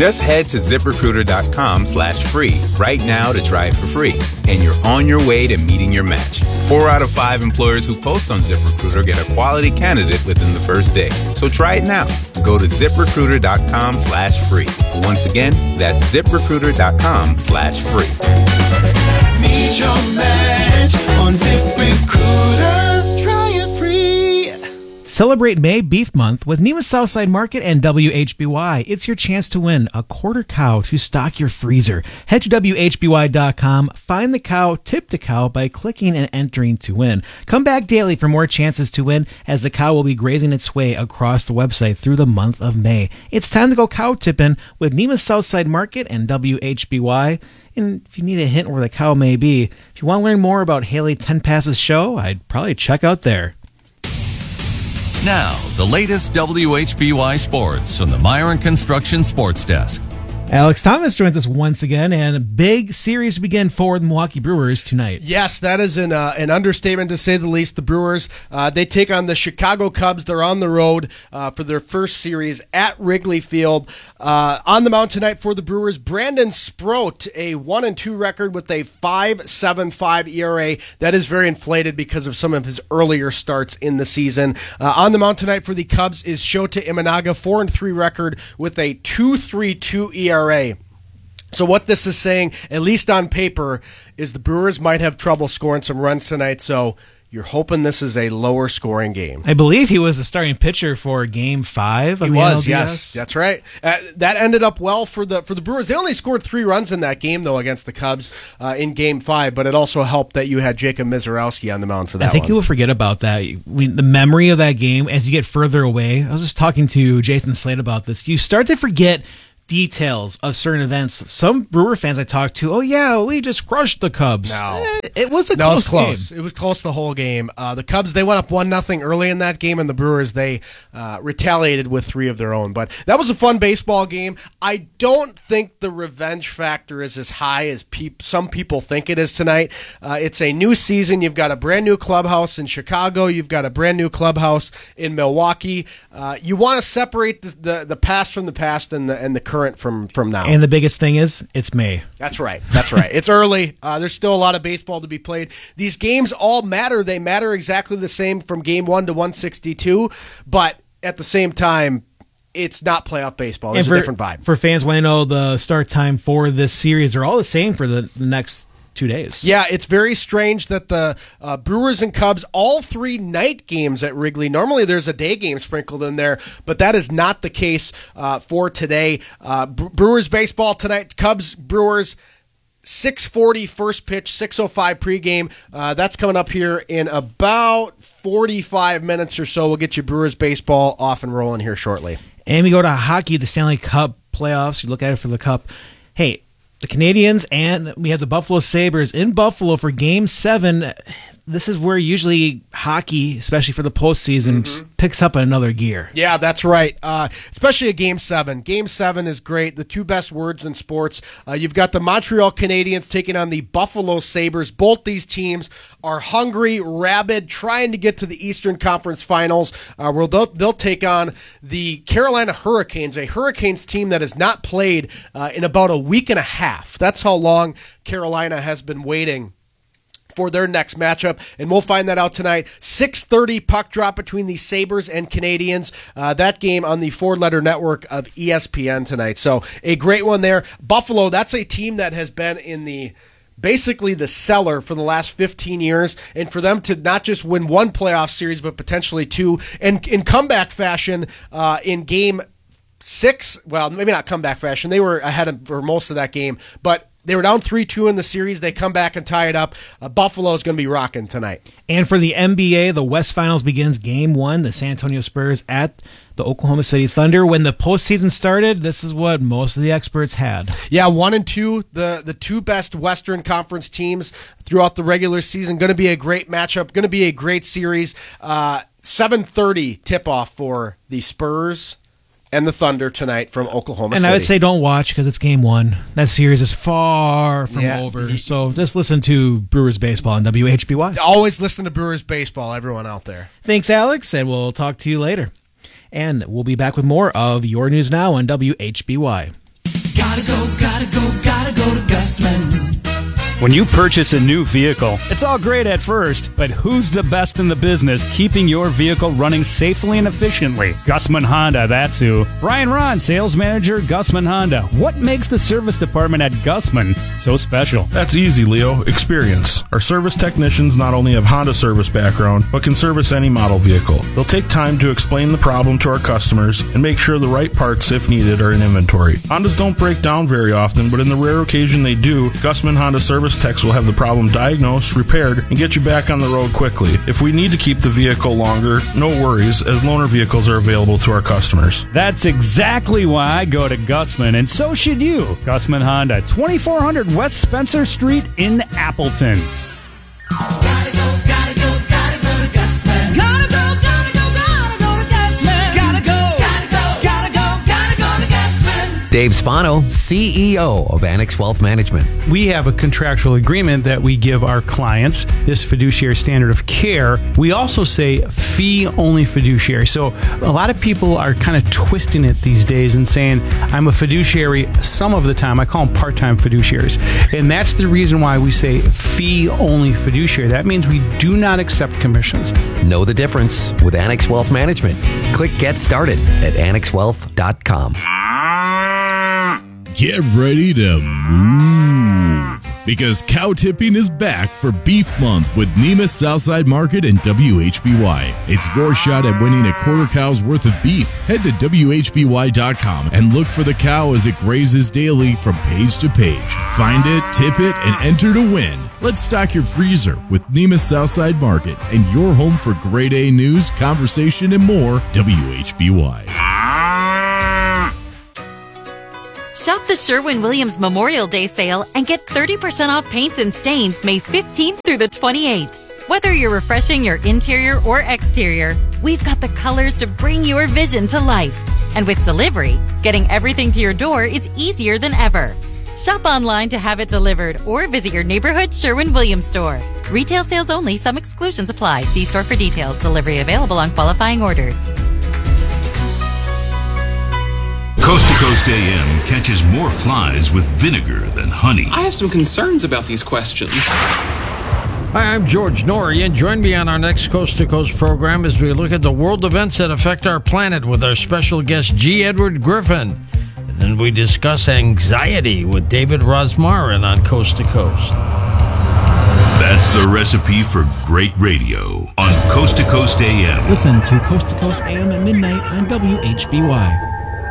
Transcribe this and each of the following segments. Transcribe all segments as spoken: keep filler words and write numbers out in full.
Just head to ZipRecruiter.com slash free right now to try it for free. And you're on your way to meeting your match. Four out of five employers who post on ZipRecruiter get a quality candidate within the first day. So try it now. Go to ZipRecruiter.com slash free. Once again, that's ZipRecruiter.com slash free. Meet your match on ZipRecruiter. Try it free. Celebrate May Beef Month with Nema's Southside Market and W H B Y. It's your chance to win a quarter cow to stock your freezer. Head to W H B Y dot com, find the cow, tip the cow by clicking and entering to win. Come back daily for more chances to win, as the cow will be grazing its way across the website through the month of May. It's time to go cow tipping with Nema's Southside Market and W H B Y. And if you need a hint where the cow may be, if you want to learn more about Haley Ten Passes show, I'd probably check out there. Now, the latest W H B Y sports from the Myron Construction Sports Desk. Alex Thomas joins us once again, and a big series to begin for the Milwaukee Brewers tonight. Yes, that is an uh, an understatement to say the least. The Brewers, uh, they take on the Chicago Cubs. They're on the road uh, for their first series at Wrigley Field. Uh, on the mound tonight for the Brewers, Brandon Sproat, a one and two record with a five point seven five E R A. That is very inflated because of some of his earlier starts in the season. Uh, on the mound tonight for the Cubs is Shota Imanaga, four and three record with a two point three two E R A. So what this is saying, at least on paper, is the Brewers might have trouble scoring some runs tonight. So you're hoping this is a lower scoring game. I believe he was the starting pitcher for Game Five. Of He the was, N L D S. yes, that's right. Uh, that ended up well for the for the Brewers. They only scored three runs in that game, though, against the Cubs uh, in Game Five. But it also helped that you had Jacob Mizorowski on the mound for that. I think one. people forget about that. We, the memory of that game as you get further away. I was just talking to Jason Slade about this. You start to forget details of certain events. Some Brewer fans I talked to, oh yeah, we just crushed the Cubs. No. Eh, it was a no, close, it was close. game. It was close the whole game. Uh, the Cubs, they went up one nothing early in that game, and the Brewers, they uh, retaliated with three of their own. But that was a fun baseball game. I don't think the revenge factor is as high as peop- some people think it is tonight. Uh, it's a new season. You've got a brand new clubhouse in Chicago. You've got a brand new clubhouse in Milwaukee. Uh, you want to separate the, the the past from the past and the and the current from from now. And the biggest thing is, it's May. That's right. That's right. It's early. Uh, there's still a lot of baseball to be played. These games all matter. They matter exactly the same from game one to one sixty-two, but at the same time, it's not playoff baseball. There's for, a different vibe. For fans want to know the start time for this series, they're all the same for the, the next two days. Yeah, it's very strange that the uh, Brewers and Cubs, all three night games at Wrigley. Normally there's a day game sprinkled in there, but that is not the case uh, for today. Uh, Brewers baseball tonight, Cubs, Brewers, six forty first pitch, six oh five pregame. Uh, that's coming up here in about forty-five minutes or so. We'll get you Brewers baseball off and rolling here shortly. And we go to hockey, the Stanley Cup playoffs. You look at it for the Cup. Hey, the Canadians and we have the Buffalo Sabres in Buffalo for Game seven. This is where usually hockey, especially for the postseason, mm-hmm. picks up another gear. Yeah, that's right. Uh, especially a Game seven. Game seven is great. The two best words in sports. Uh, you've got the Montreal Canadiens taking on the Buffalo Sabres. Both these teams are hungry, rabid, trying to get to the Eastern Conference Finals, uh, where they'll, they'll take on the Carolina Hurricanes, a Hurricanes team that has not played uh, in about a week and a half. That's how long Carolina has been waiting for their next matchup, and we'll find that out tonight. six thirty puck drop between the Sabres and Canadians. Uh, that game on the four-letter network of E S P N tonight. So a great one there. Buffalo, that's a team that has been in the basically the cellar for the last fifteen years, and for them to not just win one playoff series, but potentially two, and in comeback fashion uh, in game six, well, maybe not comeback fashion, they were ahead of, for most of that game, but they were down three two in the series. They come back and tie it up. Uh, Buffalo is going to be rocking tonight. And for the N B A, the West Finals begins Game one. The San Antonio Spurs at the Oklahoma City Thunder. When the postseason started, this is what most of the experts had. Yeah, one and two, the, the two best Western Conference teams throughout the regular season. Going to be a great matchup. Going to be a great series. Uh, seven thirty tip-off for the Spurs and the Thunder tonight from Oklahoma and City. And I would say don't watch because it's game one. That series is far from yeah. over. So just listen to Brewers Baseball on W H B Y. Always listen to Brewers Baseball, everyone out there. Thanks, Alex, and we'll talk to you later. And we'll be back with more of Your News Now on W H B Y. Gotta go, gotta go, gotta go to Gustman. When you purchase a new vehicle, it's all great at first, but who's the best in the business keeping your vehicle running safely and efficiently? Gusman Honda, that's who. Brian Ron, Sales Manager, Gusman Honda. What makes the service department at Gusman so special? That's easy, Leo. Experience. Our service technicians not only have Honda service background, but can service any model vehicle. They'll take time to explain the problem to our customers and make sure the right parts, if needed, are in inventory. Hondas don't break down very often, but in the rare occasion they do, Gusman Honda service techs will have the problem diagnosed, repaired, and get you back on the road quickly. If we need to keep the vehicle longer, no worries, as loaner vehicles are available to our customers. That's exactly why I go to Gusman, and so should you. Gusman Honda, twenty-four hundred West Spencer Street in Appleton. Gotta go, gotta go, gotta go to Gustman. Gotta go, gotta go, gotta go to Gustman. Gotta go, gotta go, gotta go, gotta go to Gustman. Dave Spano, C E O of Annex Wealth Management. We have a contractual agreement that we give our clients, this fiduciary standard of care. We also say fee-only fiduciary. So a lot of people are kind of twisting it these days and saying, I'm a fiduciary some of the time. I call them part-time fiduciaries. And that's the reason why we say fee-only fiduciary. That means we do not accept commissions. Know the difference with Annex Wealth Management. Click Get Started at annex wealth dot com. Get ready to move, because cow tipping is back for Beef Month with Nemus Southside Market and W H B Y. It's your shot at winning a quarter cow's worth of beef. Head to W H B Y dot com and look for the cow as it grazes daily from page to page. Find it, tip it, and enter to win. Let's stock your freezer with Nemus Southside Market and your home for grade A news, conversation, and more. W H B Y. Shop the Sherwin-Williams Memorial Day sale and get thirty percent off paints and stains May fifteenth through the twenty-eighth. Whether you're refreshing your interior or exterior, we've got the colors to bring your vision to life. And with delivery, getting everything to your door is easier than ever. Shop online to have it delivered or visit your neighborhood Sherwin-Williams store. Retail sales only. Some exclusions apply. See store for details. Delivery available on qualifying orders. Coast to Coast A M catches more flies with vinegar than honey. I have some concerns about these questions. Hi, I'm George Norrie, and join me on our next Coast to Coast program as we look at the world events that affect our planet with our special guest, G. Edward Griffin. And then we discuss anxiety with David Rosmarin on Coast to Coast. That's the recipe for great radio on Coast to Coast A M. Listen to Coast to Coast A M at midnight on W H B Y.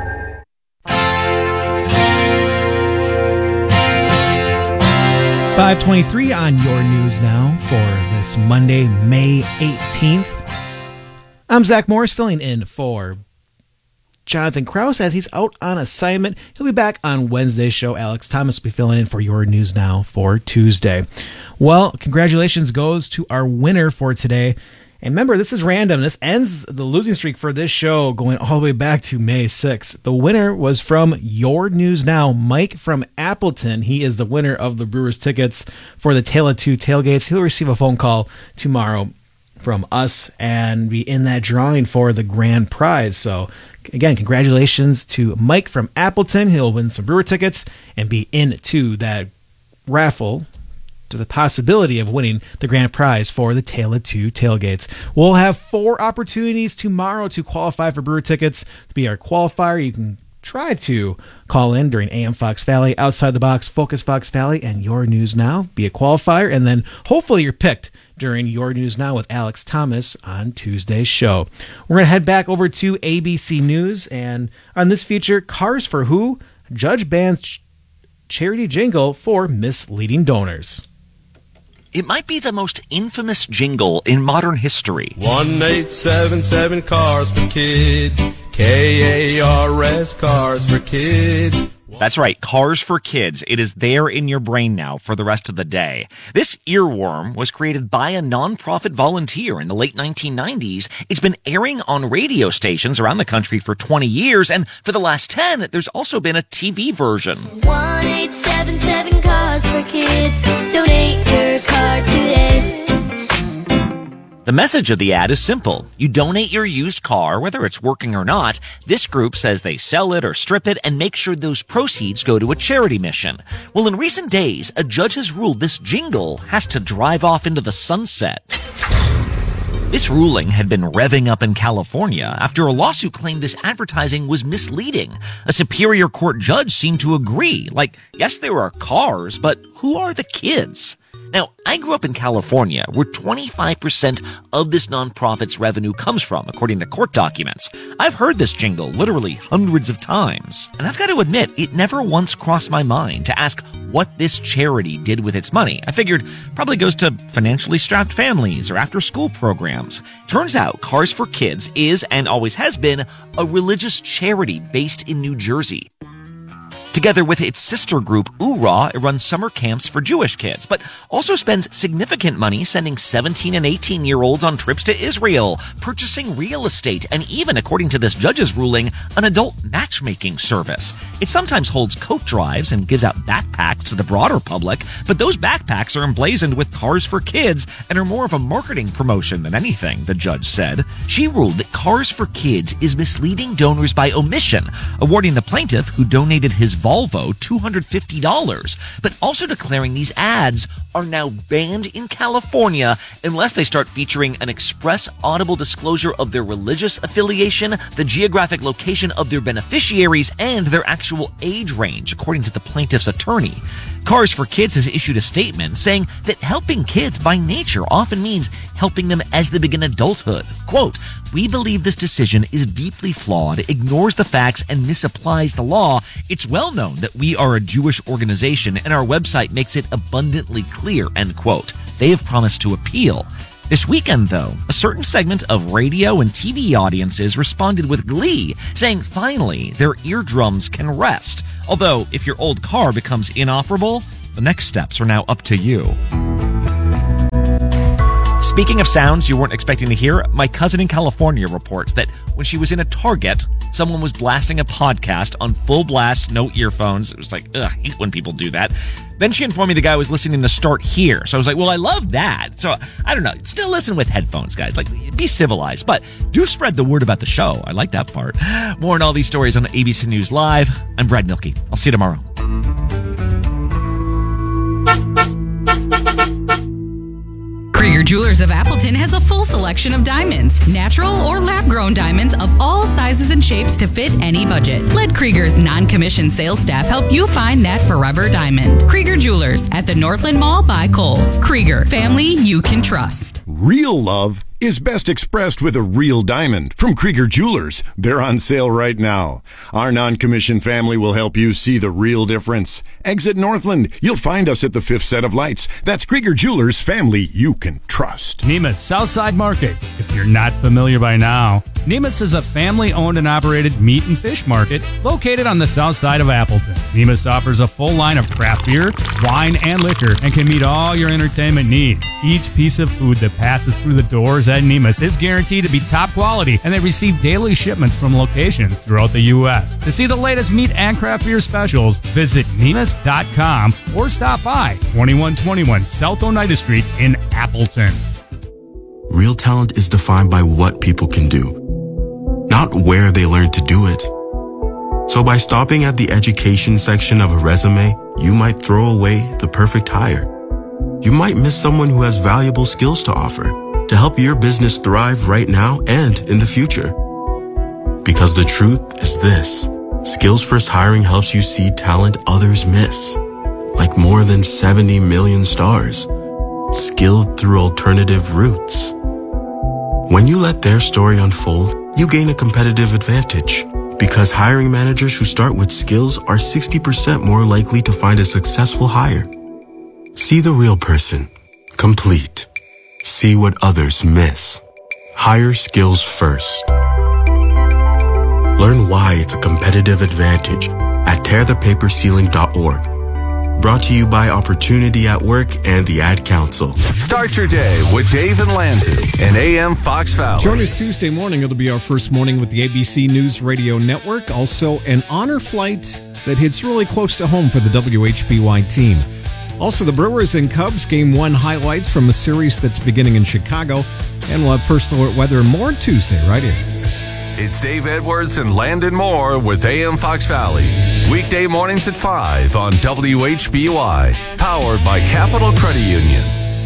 five twenty-three on your news now for this Monday, May eighteenth. I'm Zach Morris filling in for Jonathan Krause as he's out on assignment. He'll be back on Wednesday's show. Alex Thomas will be filling in for your news now for Tuesday. Well, congratulations goes to our winner for today. And remember, this is random. This ends the losing streak for this show going all the way back to May sixth. The winner was from Your News Now, Mike from Appleton. He is the winner of the Brewers tickets for the Tale of Two Tailgates. He'll receive a phone call tomorrow from us and be in that drawing for the grand prize. So, again, congratulations to Mike from Appleton. He'll win some Brewer tickets and be into that raffle to the possibility of winning the grand prize for the Tale of Two Tailgates. We'll have four opportunities tomorrow to qualify for Brewer tickets. To be our qualifier, you can try to call in during A M Fox Valley, Outside the Box, Focus Fox Valley, and Your News Now. Be a qualifier, and then hopefully you're picked during Your News Now with Alex Thomas on Tuesday's show. We're going to head back over to A B C News, and on this feature, Cars for Who? Judge bans ch- charity jingle for misleading donors. It might be the most infamous jingle in modern history. one eight seven seven Cars for Kids. K A R S, Cars for Kids. That's right, Cars for Kids. It is there in your brain now for the rest of the day. This earworm was created by a nonprofit volunteer in the late nineteen nineties. It's been airing on radio stations around the country for twenty years, and for the last ten, there's also been a T V version. one eight seven seven Cars for Kids. Donate your car today. The message of the ad is simple. You donate your used car, whether it's working or not. This group says they sell it or strip it and make sure those proceeds go to a charity mission. Well, in recent days, a judge has ruled this jingle has to drive off into the sunset. This ruling had been revving up in California after a lawsuit claimed this advertising was misleading. A Superior Court judge seemed to agree. Like, yes, there are cars, but who are the kids? Now, I grew up in California, where twenty-five percent of this nonprofit's revenue comes from, according to court documents. I've heard this jingle literally hundreds of times, and I've got to admit, it never once crossed my mind to ask what this charity did with its money. I figured probably goes to financially strapped families or after-school programs. Turns out Cars for Kids is, and always has been, a religious charity based in New Jersey. Together with its sister group, U R A, it runs summer camps for Jewish kids, but also spends significant money sending seventeen and eighteen-year-olds on trips to Israel, purchasing real estate, and even, according to this judge's ruling, an adult matchmaking service. It sometimes holds coat drives and gives out backpacks to the broader public, but those backpacks are emblazoned with Cars for Kids and are more of a marketing promotion than anything, the judge said. She ruled that Cars for Kids is misleading donors by omission, awarding the plaintiff, who donated his Volvo two hundred fifty dollars, but also declaring these ads are now banned in California unless they start featuring an express audible disclosure of their religious affiliation, the geographic location of their beneficiaries, and their actual age range, according to the plaintiff's attorney. Cars for Kids has issued a statement saying that helping kids by nature often means helping them as they begin adulthood. Quote, "We believe this decision is deeply flawed, ignores the facts, and misapplies the law. It's well known that we are a Jewish organization, and our website makes it abundantly clear," end quote. They have promised to appeal. This weekend, though, a certain segment of radio and T V audiences responded with glee, saying finally their eardrums can rest. Although, if your old car becomes inoperable, the next steps are now up to you. Speaking of sounds you weren't expecting to hear, my cousin in California reports that when she was in a Target, someone was blasting a podcast on full blast, no earphones. It was like, ugh, I hate when people do that. Then she informed me the guy was listening to Start Here. So I was like, well, I love that. So I don't know. Still listen with headphones, guys. Like, be civilized, but do spread the word about the show. I like that part. More on all these stories on A B C News Live. I'm Brad Milkey. I'll see you tomorrow. Krieger Jewelers of Appleton has a full selection of diamonds, natural or lab-grown diamonds of all sizes and shapes to fit any budget. Let Krieger's non-commissioned sales staff help you find that forever diamond. Krieger Jewelers at the Northland Mall by Kohl's. Krieger, family you can trust. Real love is best expressed with a real diamond from Krieger Jewelers. They're on sale right now. Our non-commissioned family will help you see the real difference. Exit Northland. You'll find us at the fifth set of lights. That's Krieger Jewelers, family you can trust. Nemus Southside Market. If you're not familiar by now, Nemus is a family-owned and operated meat and fish market located on the south side of Appleton. Nemus offers a full line of craft beer, wine, and liquor and can meet all your entertainment needs. Each piece of food that passes through the doors at Nemus is guaranteed to be top quality, and they receive daily shipments from locations throughout the U S. To see the latest meat and craft beer specials, visit Nemus dot com or stop by twenty-one twenty-one South Oneida Street in Appleton. Real talent is defined by what people can do, not where they learn to do it. So by stopping at the education section of a resume, you might throw away the perfect hire. You might miss someone who has valuable skills to offer to help your business thrive right now and in the future. Because the truth is this: Skills First Hiring helps you see talent others miss, like more than seventy million stars, skilled through alternative routes. When you let their story unfold, you gain a competitive advantage, because hiring managers who start with skills are sixty percent more likely to find a successful hire. See the real person, complete. See what others miss. Hire skills first. Learn why it's a competitive advantage at tear the paper ceiling dot org. Brought to you by Opportunity at Work and the Ad Council. Start your day with Dave and Landry and A M Fox Valley. Join us Tuesday morning. It'll be our first morning with the A B C News Radio Network. Also, an honor flight that hits really close to home for the W H B Y team. Also, the Brewers and Cubs Game one highlights from a series that's beginning in Chicago. And we'll have First Alert Weather and more Tuesday right here. It's Dave Edwards and Landon Moore with A M Fox Valley. Weekday mornings at five on W H B Y. Powered by Capital Credit Union.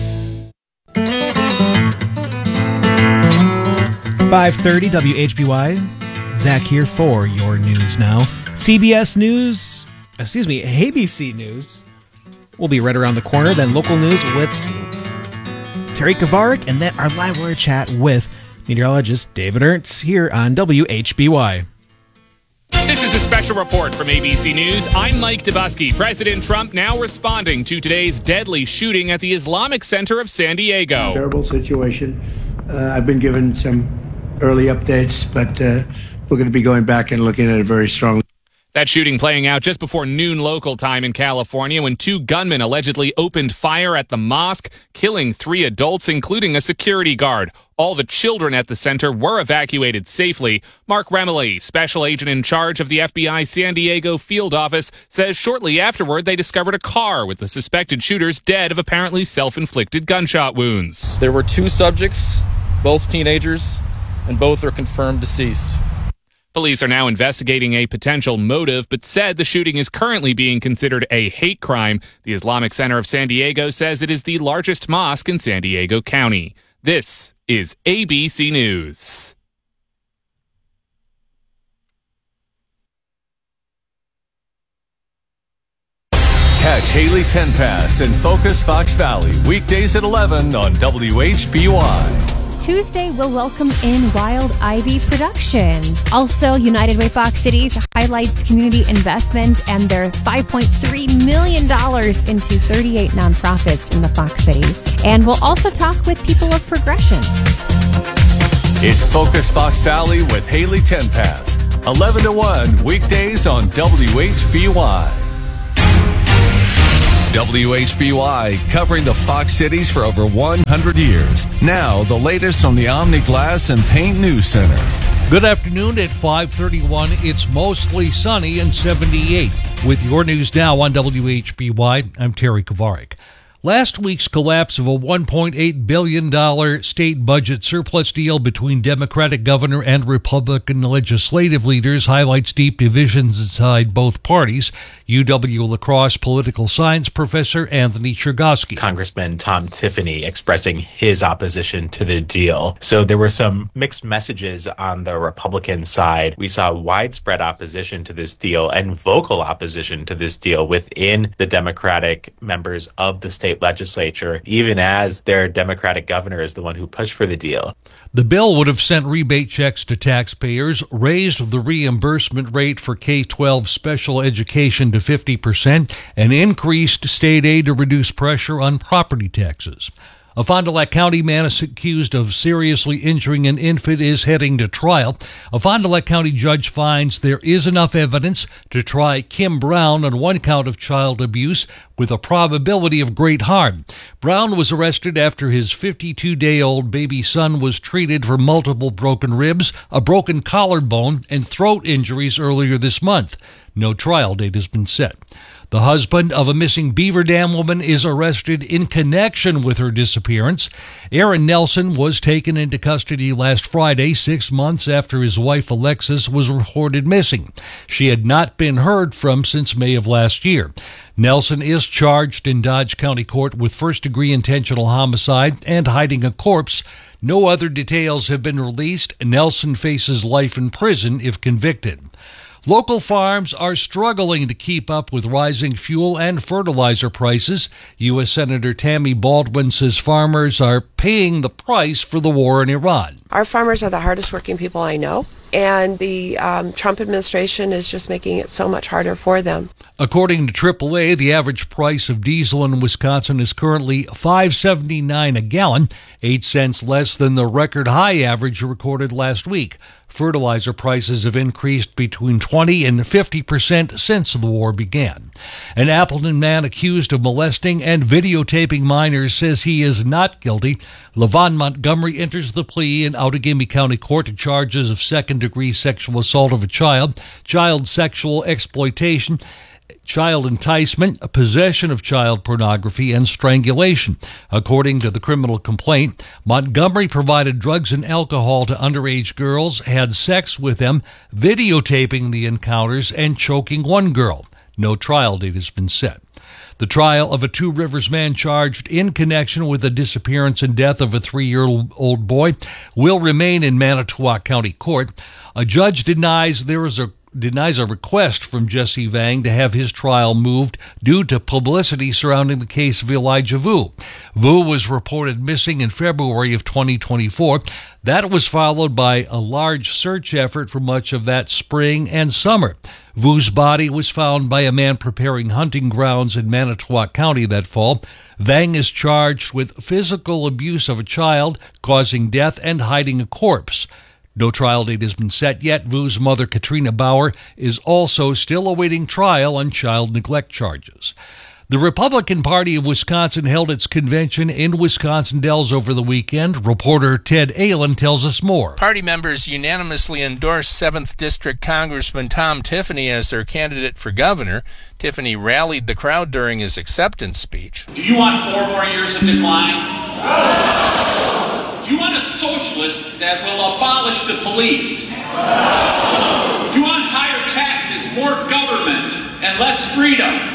five thirty W H B Y. Zach here for your news now. C B S News, excuse me, A B C News will be right around the corner. Then local news with Terry Kavarik, and then our live wire chat with meteorologist David Ernst here on W H B Y. This is a special report from A B C News. I'm Mike Dubusky. President Trump now responding to today's deadly shooting at the Islamic Center of San Diego. Terrible situation. Uh, I've been given some early updates, but uh, we're going to be going back and looking at it very strongly. That shooting playing out just before noon local time in California when two gunmen allegedly opened fire at the mosque, killing three adults, including a security guard. All the children at the center were evacuated safely. Mark Remley, special agent in charge of the F B I San Diego field office, says shortly afterward they discovered a car with the suspected shooters dead of apparently self-inflicted gunshot wounds. There were two subjects, both teenagers, and both are confirmed deceased. Police are now investigating a potential motive, but said the shooting is currently being considered a hate crime. The Islamic Center of San Diego says it is the largest mosque in San Diego County. This is A B C News. Catch Haley Tenpass and Focus Fox Valley weekdays at eleven on W H B Y. Tuesday, we'll welcome in Wild Ivy Productions. Also, United Way Fox Cities highlights community investment and their five point three million dollars into thirty-eight nonprofits in the Fox Cities. And we'll also talk with people of progression. It's Focus Fox Valley with Haley Tenpass, eleven to one weekdays on W H B Y. W H B Y, covering the Fox Cities for over one hundred years. Now, the latest from the Omni Glass and Paint News Center. Good afternoon at five thirty-one. It's mostly sunny and seventy-eight. With your news now on W H B Y, I'm Terry Kavarik. Last week's collapse of a one point eight billion dollars state budget surplus deal between Democratic governor and Republican legislative leaders highlights deep divisions inside both parties. U W La Crosse political science professor Anthony Chergosky. Congressman Tom Tiffany expressing his opposition to the deal. So there were some mixed messages on the Republican side. We saw widespread opposition to this deal and vocal opposition to this deal within the Democratic members of the state legislature, even as their Democratic governor is the one who pushed for the deal. The bill would have sent rebate checks to taxpayers, raised the reimbursement rate for K twelve special education to fifty percent, and increased state aid to reduce pressure on property taxes. A Fond du Lac County man is accused of seriously injuring an infant is heading to trial. A Fond du Lac County judge finds there is enough evidence to try Kim Brown on one count of child abuse with a probability of great harm. Brown was arrested after his fifty-two-day-old baby son was treated for multiple broken ribs, a broken collarbone, and throat injuries earlier this month. No trial date has been set. The husband of a missing Beaver Dam woman is arrested in connection with her disappearance. Aaron Nelson was taken into custody last Friday, six months after his wife Alexis was reported missing. She had not been heard from since May of last year. Nelson is charged in Dodge County Court with first-degree intentional homicide and hiding a corpse. No other details have been released. Nelson faces life in prison if convicted. Local farms are struggling to keep up with rising fuel and fertilizer prices. U S Senator Tammy Baldwin says farmers are paying the price for the war in Iran. Our farmers are the hardest working people I know, and the um, Trump administration is just making it so much harder for them. According to triple A, the average price of diesel in Wisconsin is currently five dollars and seventy-nine cents a gallon, eight cents less than the record high average recorded last week. Fertilizer prices have increased between twenty and fifty percent since the war began. An Appleton man accused of molesting and videotaping minors says he is not guilty. Levon Montgomery enters the plea in Outagamie County Court to charges of second-degree sexual assault of a child, child sexual exploitation, child enticement, possession of child pornography, and strangulation. According to the criminal complaint, Montgomery provided drugs and alcohol to underage girls, had sex with them, videotaping the encounters, and choking one girl. No trial date has been set. The trial of a Two Rivers man charged in connection with the disappearance and death of a three-year-old boy will remain in Manitowoc County Court. A judge denies there is a denies a request from Jesse Vang to have his trial moved due to publicity surrounding the case of Elijah Vu. Vu was reported missing in February of twenty twenty-four. That was followed by a large search effort for much of that spring and summer. Vu's body was found by a man preparing hunting grounds in Manitowoc County that fall. Vang is charged with physical abuse of a child, causing death, and hiding a corpse. No trial date has been set yet. Vu's mother, Katrina Bauer, is also still awaiting trial on child neglect charges. The Republican Party of Wisconsin held its convention in Wisconsin Dells over the weekend. Reporter Ted Allen tells us more. Party members unanimously endorsed seventh District Congressman Tom Tiffany as their candidate for governor. Tiffany rallied the crowd during his acceptance speech. Do you want four more years of decline? Do you want a socialist that will abolish the police? Do you want higher taxes, more government, and less freedom?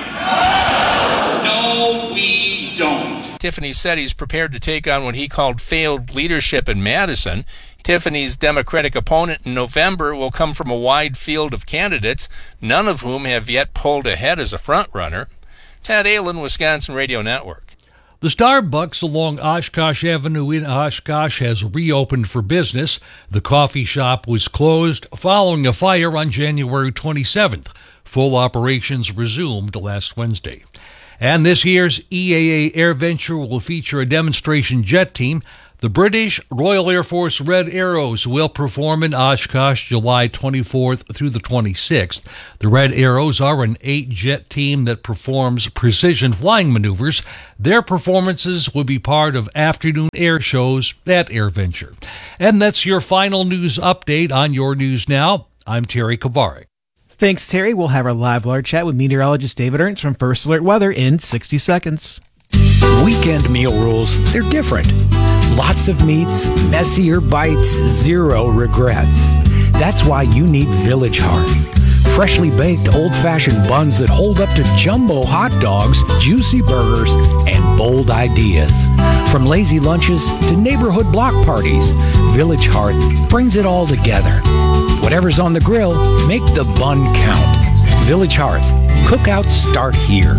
No, we don't. Tiffany said he's prepared to take on what he called failed leadership in Madison. Tiffany's Democratic opponent in November will come from a wide field of candidates, none of whom have yet pulled ahead as a frontrunner. Ted Allen, Wisconsin Radio Network. The Starbucks along Oshkosh Avenue in Oshkosh has reopened for business. The coffee shop was closed following a fire on January twenty-seventh. Full operations resumed last Wednesday. And this year's E A A Air Venture will feature a demonstration jet team. The British Royal Air Force Red Arrows will perform in Oshkosh July twenty-fourth through the twenty-sixth. The Red Arrows are an eight-jet team that performs precision flying maneuvers. Their performances will be part of afternoon air shows at Air Venture. And that's your final news update on Your News Now. I'm Terry Kovarik. Thanks, Terry. We'll have our live alert chat with meteorologist David Ernst from First Alert Weather in sixty seconds. Weekend meal rules, they're different. Lots of meats, messier bites, zero regrets. That's why you need Village Hearth. Freshly baked old-fashioned buns that hold up to jumbo hot dogs, juicy burgers, and bold ideas. From lazy lunches to neighborhood block parties, Village Hearth brings it all together. Whatever's on the grill, make the bun count. Village Hearth. Cookouts start here.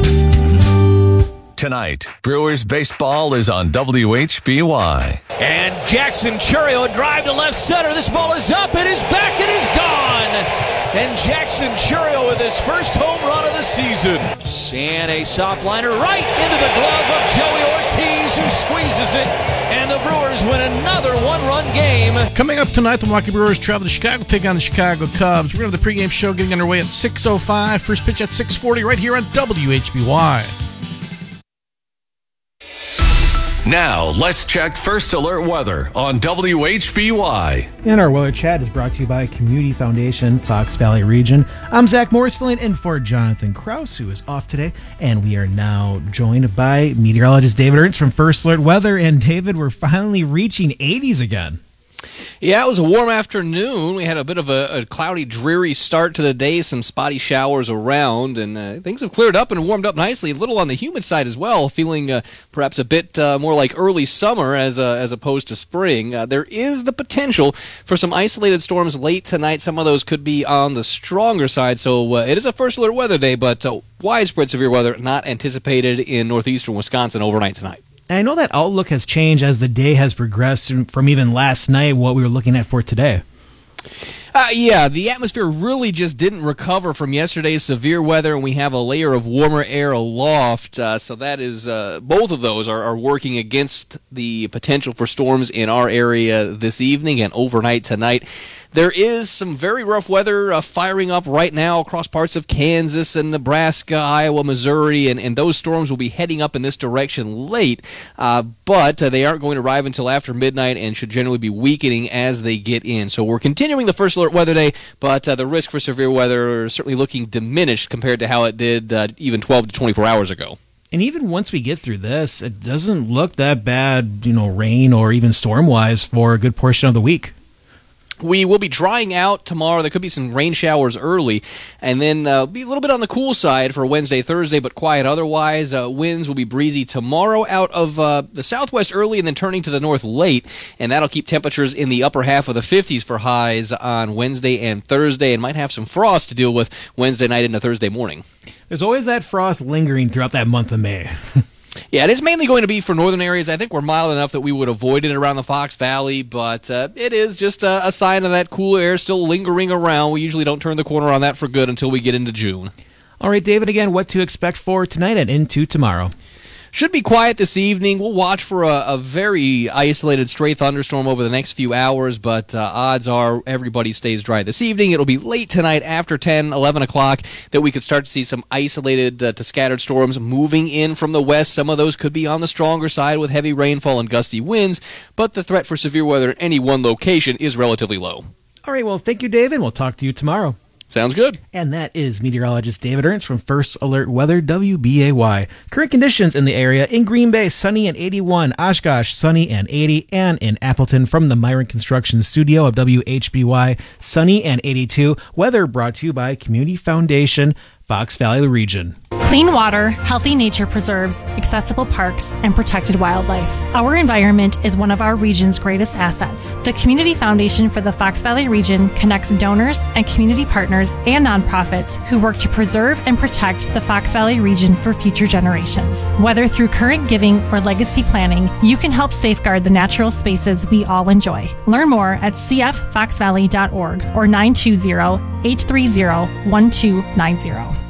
Tonight, Brewers baseball is on W H B Y. And Jackson Churio, a drive to left center. This ball is up, it is back, it is gone. And Jackson Churio with his first home run of the season. And a soft liner right into the glove of Joey Ortiz, who squeezes it. And the Brewers win another one-run game. Coming up tonight, the Milwaukee Brewers travel to Chicago, take on the Chicago Cubs. We're going to have the pregame show getting underway at six oh five. First pitch at six forty right here on W H B Y. Now, let's check First Alert Weather on W H B Y. And our weather chat is brought to you by Community Foundation, Fox Valley Region. I'm Zach Morris, filling in for Jonathan Krause, who is off today. And we are now joined by meteorologist David Ernst from First Alert Weather. And David, we're finally reaching eighties again. Yeah, it was a warm afternoon. We had a bit of a, a cloudy, dreary start to the day, some spotty showers around, and uh, things have cleared up and warmed up nicely, a little on the humid side as well, feeling uh, perhaps a bit uh, more like early summer as uh, as opposed to spring. Uh, there is the potential for some isolated storms late tonight. Some of those could be on the stronger side, so uh, it is a First Alert Weather Day, but uh, widespread severe weather not anticipated in northeastern Wisconsin overnight tonight. And I know that outlook has changed as the day has progressed from even last night, what we were looking at for today. Uh, yeah, the atmosphere really just didn't recover from yesterday's severe weather, and we have a layer of warmer air aloft. Uh, so that is, uh, both of those are, are working against the potential for storms in our area this evening and overnight tonight. There is some very rough weather uh, firing up right now across parts of Kansas and Nebraska, Iowa, Missouri, and, and those storms will be heading up in this direction late, uh, but uh, they aren't going to arrive until after midnight and should generally be weakening as they get in. So we're continuing the First Alert alert weather day, but uh, the risk for severe weather is certainly looking diminished compared to how it did uh, even twelve to twenty-four hours ago. And even once we get through this, it doesn't look that bad, you know, rain or even storm-wise for a good portion of the week. We will be drying out tomorrow. There could be some rain showers early, and then uh, be a little bit on the cool side for Wednesday, Thursday, but quiet otherwise. Uh, winds will be breezy tomorrow out of uh, the southwest early and then turning to the north late, and that'll keep temperatures in the upper half of the fifties for highs on Wednesday and Thursday, and might have some frost to deal with Wednesday night into Thursday morning. There's always that frost lingering throughout that month of May. Yeah, it is mainly going to be for northern areas. I think we're mild enough that we would avoid it around the Fox Valley, but uh, it is just a, a sign of that cool air still lingering around. We usually don't turn the corner on that for good until we get into June. All right, David, again, what to expect for tonight and into tomorrow? Should be quiet this evening. We'll watch for a, a very isolated stray thunderstorm over the next few hours, but uh, odds are everybody stays dry this evening. It'll be late tonight after ten, eleven o'clock that we could start to see some isolated uh, to scattered storms moving in from the west. Some of those could be on the stronger side with heavy rainfall and gusty winds, but the threat for severe weather in any one location is relatively low. All right, well, thank you, David. We'll talk to you tomorrow. Sounds good. And that is meteorologist David Ernst from First Alert Weather, W B A Y. Current conditions in the area: in Green Bay, sunny and eighty-one. Oshkosh, sunny and eighty. And in Appleton, from the Myron Construction Studio of W H B Y, sunny and eighty-two. Weather brought to you by Community Foundation, Fox Valley Region. Clean water, healthy nature preserves, accessible parks, and protected wildlife. Our environment is one of our region's greatest assets. The Community Foundation for the Fox Valley region connects donors and community partners and nonprofits who work to preserve and protect the Fox Valley region for future generations. Whether through current giving or legacy planning, you can help safeguard the natural spaces we all enjoy. Learn more at c f fox valley dot org or nine two zero, eight three zero, one two nine zero.